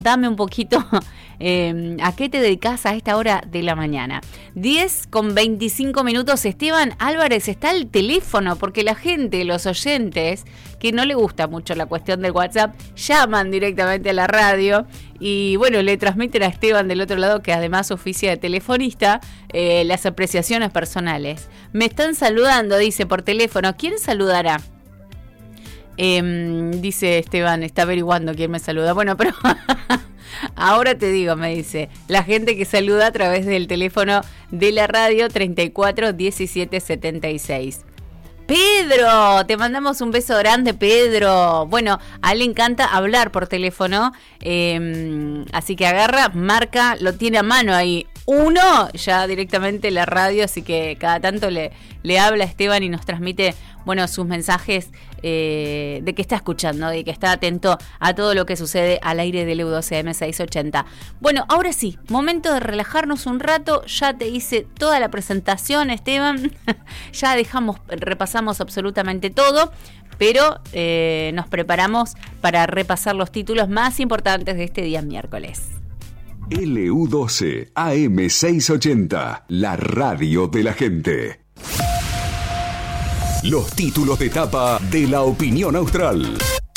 Dame un poquito a qué te dedicas a esta hora de la mañana. 10:25. Esteban Álvarez está al teléfono porque la gente, los oyentes, que no le gusta mucho la cuestión del WhatsApp, llaman directamente a la radio y bueno, le transmiten a Esteban del otro lado, que además oficia de telefonista, las apreciaciones personales. Me están saludando, dice, por teléfono. ¿Quién saludará? Dice Esteban, está averiguando quién me saluda. Bueno, pero ahora te digo, me dice, la gente que saluda a través del teléfono de la radio 34 17 76. Pedro, te mandamos un beso grande, Pedro. Bueno, a él le encanta hablar por teléfono, así que agarra, marca, lo tiene a mano ahí. Uno, ya directamente la radio, así que cada tanto le habla a Esteban y nos transmite, bueno, sus mensajes de que está escuchando, de que está atento a todo lo que sucede al aire del EU12M 680. Bueno, ahora sí, momento de relajarnos un rato. Ya te hice toda la presentación, Esteban. Ya repasamos absolutamente todo, pero nos preparamos para repasar los títulos más importantes de este día miércoles. LU12 AM 680, la radio de la gente. Los títulos de tapa de La Opinión Austral.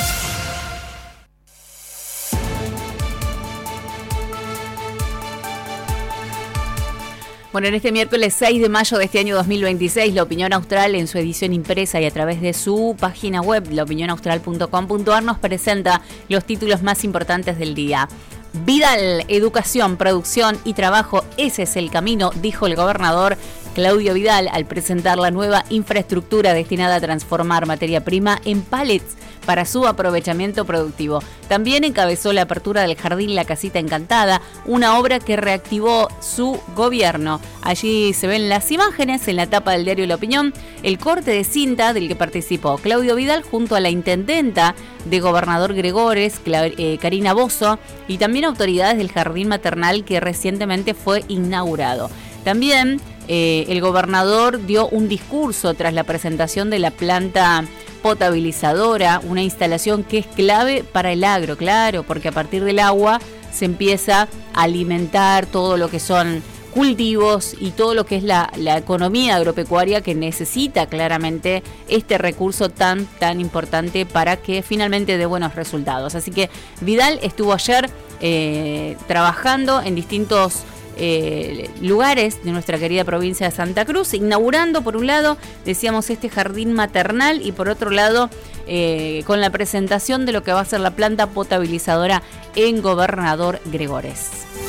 Bueno, en este miércoles 6 de mayo de este año 2026, La Opinión Austral, en su edición impresa y a través de su página web, laopinionaustral.com.ar, nos presenta los títulos más importantes del día. Vidal, educación, producción y trabajo, ese es el camino, dijo el gobernador Claudio Vidal al presentar la nueva infraestructura destinada a transformar materia prima en pallets para su aprovechamiento productivo. También encabezó la apertura del Jardín La Casita Encantada, una obra que reactivó su gobierno. Allí se ven las imágenes en la tapa del diario La Opinión, el corte de cinta del que participó Claudio Vidal junto a la intendenta de Gobernador Gregores, Karina Bozo, y también autoridades del Jardín Maternal que recientemente fue inaugurado. También el gobernador dio un discurso tras la presentación de la planta potabilizadora, una instalación que es clave para el agro, claro, porque a partir del agua se empieza a alimentar todo lo que son cultivos y todo lo que es la economía agropecuaria, que necesita claramente este recurso tan importante para que finalmente dé buenos resultados. Así que Vidal estuvo ayer trabajando en distintos lugares de nuestra querida provincia de Santa Cruz, inaugurando por un lado, decíamos, este jardín maternal y por otro lado con la presentación de lo que va a ser la planta potabilizadora en Gobernador Gregores.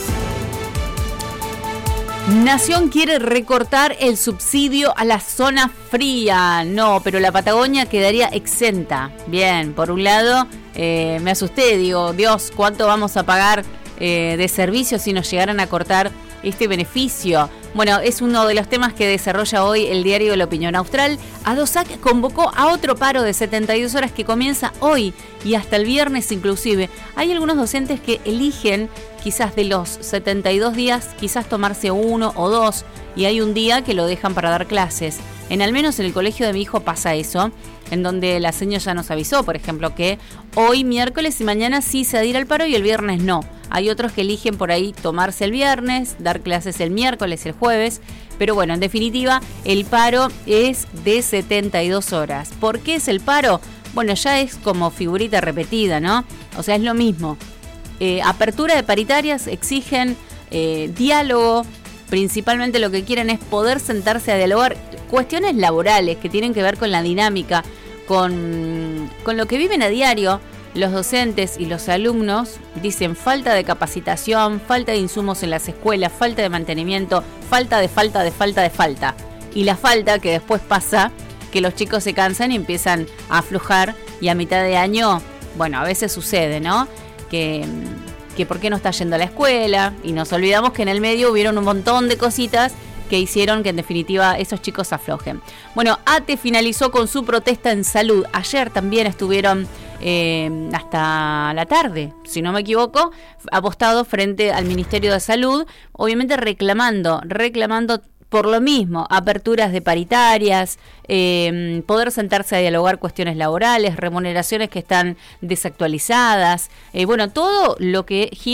Nación quiere recortar el subsidio a la zona fría. No, pero la Patagonia quedaría exenta. Bien, por un lado me asusté, digo, Dios, ¿cuánto vamos a pagar de servicios si nos llegaran a cortar este beneficio? Bueno, es uno de los temas que desarrolla hoy el diario La Opinión Austral. ADOSAC convocó a otro paro de 72 horas que comienza hoy y hasta el viernes inclusive. Hay algunos docentes que eligen quizás de los 72 días, quizás tomarse uno o dos, y hay un día que lo dejan para dar clases. Al menos en el colegio de mi hijo pasa eso, en donde la señora ya nos avisó, por ejemplo, que hoy miércoles y mañana sí se adhiere al paro y el viernes no. Hay otros que eligen por ahí tomarse el viernes, dar clases el miércoles, el jueves, pero bueno, en definitiva, el paro es de 72 horas. ¿Por qué es el paro? Bueno, ya es como figurita repetida, ¿no? O sea, es lo mismo. Apertura de paritarias, exigen diálogo. Principalmente lo que quieren es poder sentarse a dialogar cuestiones laborales que tienen que ver con la dinámica, con lo que viven a diario los docentes y los alumnos. Dicen falta de capacitación, falta de insumos en las escuelas, falta de mantenimiento, falta. Y la falta que después pasa, que los chicos se cansan y empiezan a aflojar y a mitad de año, bueno, a veces sucede, ¿no? Que por qué no está yendo a la escuela, y nos olvidamos que en el medio hubieron un montón de cositas que hicieron que en definitiva esos chicos aflojen. Bueno, ATE finalizó con su protesta en salud. Ayer también estuvieron hasta la tarde, si no me equivoco, apostados frente al Ministerio de Salud, obviamente reclamando por lo mismo, aperturas de paritarias, poder sentarse a dialogar cuestiones laborales, remuneraciones que están desactualizadas, bueno, todo lo que gira